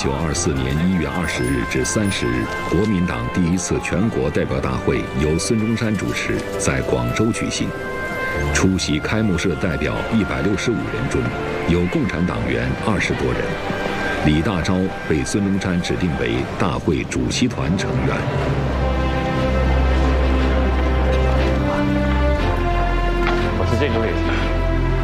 1924年1月20日至30日，国民党第一次全国代表大会由孙中山主持，在广州举行。出席开幕式的代表165人中，有共产党员20多人。李大钊被孙中山指定为大会主席团成员。 我是这个位置。